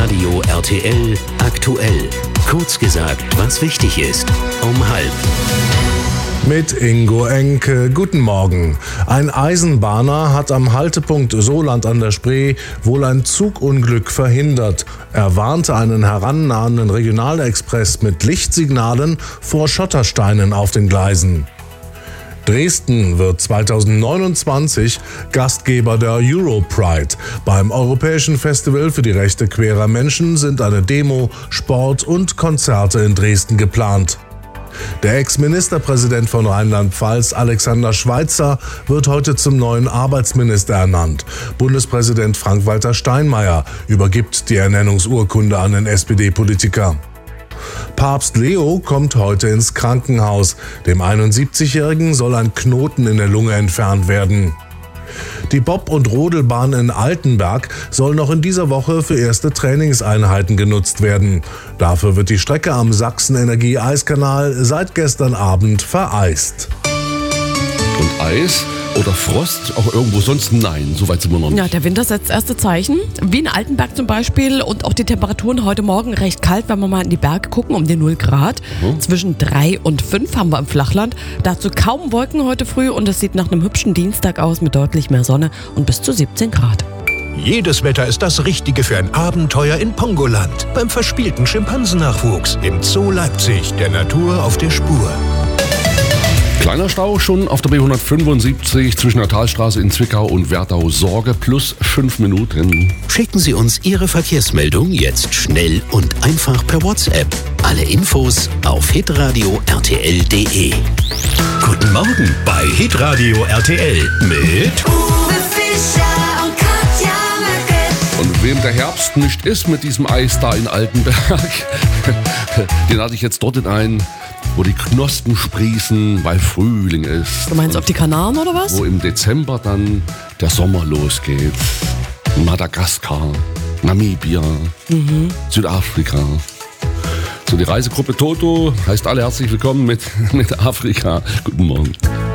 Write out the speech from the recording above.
Hitradio RTL aktuell. Kurz gesagt, was wichtig ist. Um 12:30. Mit Ingo Enke. Guten Morgen. Ein Eisenbahner hat am Haltepunkt Sohland an der Spree wohl ein Zugunglück verhindert. Er warnte einen herannahenden Regionalexpress mit Lichtsignalen vor Schottersteinen auf den Gleisen. Dresden wird 2029 Gastgeber der Europride. Beim Europäischen Festival für die Rechte queerer Menschen sind eine Demo, Sport und Konzerte in Dresden geplant. Der Ex-Ministerpräsident von Rheinland-Pfalz, Alexander Schweitzer, wird heute zum neuen Arbeitsminister ernannt. Bundespräsident Frank-Walter Steinmeier übergibt die Ernennungsurkunde an den SPD-Politiker. Papst Leo kommt heute ins Krankenhaus. Dem 71-Jährigen soll ein Knoten in der Lunge entfernt werden. Die Bob- und Rodelbahn in Altenberg soll noch in dieser Woche für erste Trainingseinheiten genutzt werden. Dafür wird die Strecke am Sachsen-Energie-Eiskanal seit gestern Abend vereist. Und Eis oder Frost auch irgendwo sonst? Nein, soweit sind wir noch nicht. Ja, der Winter setzt erste Zeichen. Wie in Altenberg zum Beispiel. Und auch die Temperaturen heute Morgen recht kalt, wenn wir mal in die Berge gucken, um die 0 Grad. Zwischen 3 und 5 haben wir im Flachland. Dazu kaum Wolken heute früh und es sieht nach einem hübschen Dienstag aus mit deutlich mehr Sonne und bis zu 17 Grad. Jedes Wetter ist das Richtige für ein Abenteuer in Pongoland. Beim verspielten Schimpansennachwuchs im Zoo Leipzig, der Natur auf der Spur. Kleiner Stau schon auf der B175 zwischen der Talstraße in Zwickau und Werdau. Sorge plus 5 Minuten. Schicken Sie uns Ihre Verkehrsmeldung jetzt schnell und einfach per WhatsApp. Alle Infos auf hitradio RTL.de. Guten Morgen bei Hitradio RTL mit Uwe Fischer und Katja Möcke. Und wem der Herbst nicht ist mit diesem Eis da in Altenberg, den hatte ich jetzt dort in einen, wo die Knospen sprießen, weil Frühling ist. Du meinst auf die Kanaren oder was? Wo im Dezember dann der Sommer losgeht. Madagaskar, Namibia, Südafrika. So, die Reisegruppe Toto heißt alle herzlich willkommen mit Afrika. Guten Morgen.